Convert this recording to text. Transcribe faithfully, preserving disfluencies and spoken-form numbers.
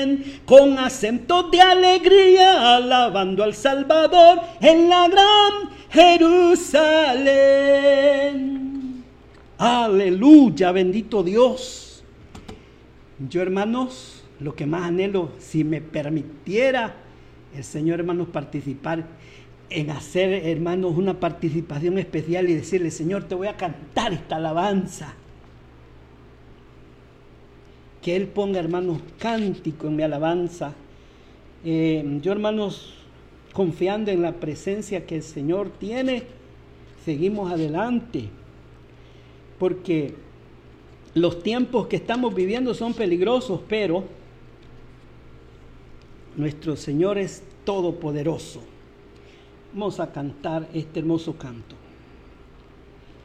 con acento de alegría, alabando al Salvador en la gran Jerusalén. Aleluya, bendito Dios. Yo, hermanos, lo que más anhelo, si me permitiera el Señor, hermanos, participar en hacer, hermanos, una participación especial y decirle: Señor, te voy a cantar esta alabanza. Que Él ponga, hermanos, cántico en mi alabanza. Eh, yo, hermanos, confiando en la presencia que el Señor tiene, seguimos adelante. Porque los tiempos que estamos viviendo son peligrosos, pero nuestro Señor es todopoderoso. Vamos a cantar este hermoso canto.